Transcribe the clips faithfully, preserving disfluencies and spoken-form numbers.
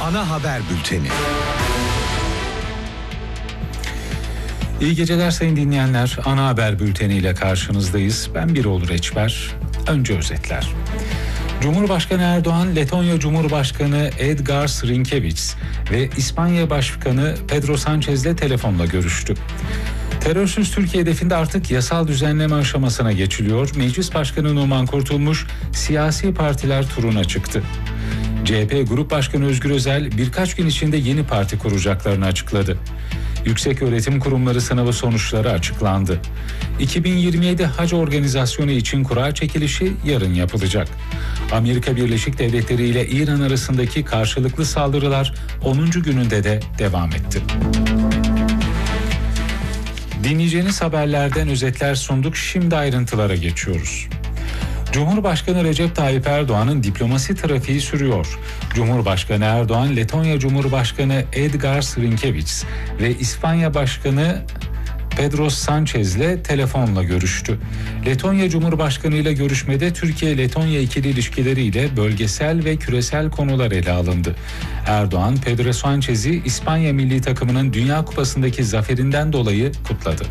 Ana haber bülteni. İyi geceler sayın dinleyenler. Ana haber bülteniyle karşınızdayız. Ben Birol Reçber. Önce özetler. Cumhurbaşkanı Erdoğan, Letonya Cumhurbaşkanı Edgars Rinkēvičs ve İspanya Başkanı Pedro Sanchez'le telefonla görüştü. Terörsüz Türkiye hedefinde artık yasal düzenleme aşamasına geçiliyor. Meclis Başkanı Numan Kurtulmuş siyasi partiler turuna çıktı. C H P Grup Başkanı Özgür Özel birkaç gün içinde yeni parti kuracaklarını açıkladı. Yükseköğretim Kurumları sınavı sonuçları açıklandı. iki bin yirmi yedi Hac Organizasyonu için kura çekilişi yarın yapılacak. Amerika Birleşik Devletleri ile İran arasındaki karşılıklı saldırılar onuncu gününde de devam etti. Dinleyeceğiniz haberlerden özetler sunduk. Şimdi ayrıntılara geçiyoruz. Cumhurbaşkanı Recep Tayyip Erdoğan'ın diplomasi trafiği sürüyor. Cumhurbaşkanı Erdoğan, Letonya Cumhurbaşkanı Edgars Rinkēvičs ve İspanya Başkanı Pedro Sanchez'le telefonla görüştü. Letonya Cumhurbaşkanı ile görüşmede Türkiye-Letonya ikili ilişkileriyle bölgesel ve küresel konular ele alındı. Erdoğan, Pedro Sanchez'i İspanya milli takımının Dünya Kupası'ndaki zaferinden dolayı kutladı.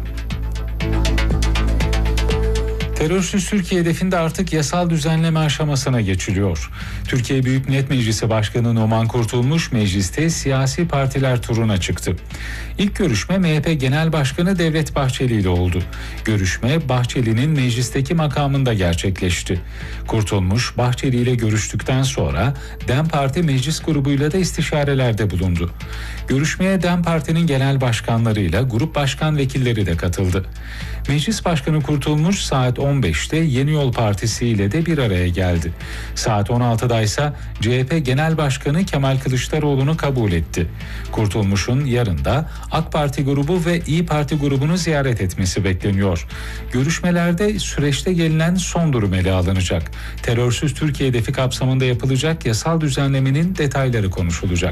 Terörsüz Türkiye hedefinde artık yasal düzenleme aşamasına geçiliyor. Türkiye Büyük Millet Meclisi Başkanı Numan Kurtulmuş mecliste siyasi partiler turuna çıktı. İlk görüşme M H P Genel Başkanı Devlet Bahçeli ile oldu. Görüşme Bahçeli'nin meclisteki makamında gerçekleşti. Kurtulmuş Bahçeli ile görüştükten sonra DEM Parti meclis grubuyla da istişarelerde bulundu. Görüşmeye DEM Parti'nin genel başkanlarıyla grup başkan vekilleri de katıldı. Meclis Başkanı Kurtulmuş saat on beşte Yeni Yol Partisi ile de bir araya geldi. Saat on altıda ise C H P Genel Başkanı Kemal Kılıçdaroğlu'nu kabul etti. Kurtulmuş'un yarın da AK Parti grubu ve İYİ Parti grubunu ziyaret etmesi bekleniyor. Görüşmelerde süreçte gelinen son durum ele alınacak. Terörsüz Türkiye hedefi kapsamında yapılacak yasal düzenlemenin detayları konuşulacak.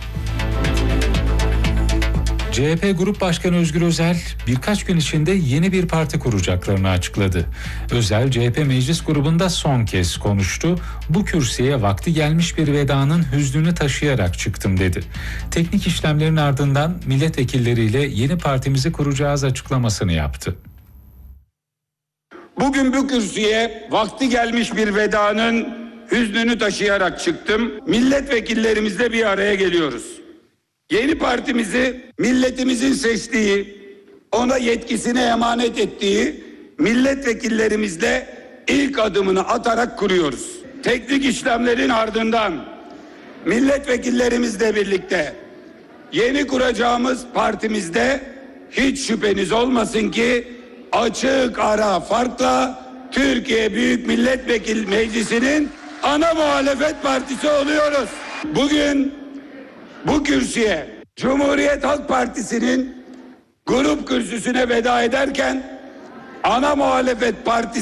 C H P Grup Başkanı Özgür Özel birkaç gün içinde yeni bir parti kuracaklarını açıkladı. Özel C H P Meclis Grubu'nda son kez konuştu. Bu kürsüye vakti gelmiş bir vedanın hüznünü taşıyarak çıktım dedi. Teknik işlemlerin ardından milletvekilleriyle yeni partimizi kuracağız açıklamasını yaptı. Bugün bu kürsüye vakti gelmiş bir vedanın hüznünü taşıyarak çıktım. Milletvekillerimizle bir araya geliyoruz. Yeni partimizi milletimizin seçtiği, ona yetkisine emanet ettiği milletvekillerimizle ilk adımını atarak kuruyoruz. Teknik işlemlerin ardından milletvekillerimizle birlikte yeni kuracağımız partimizde hiç şüpheniz olmasın ki açık ara farkla Türkiye Büyük Millet Vekili Meclisi'nin ana muhalefet partisi oluyoruz. Bugün bu kürsüye Cumhuriyet Halk Partisi'nin grup kürsüsüne veda ederken ana muhalefet partisi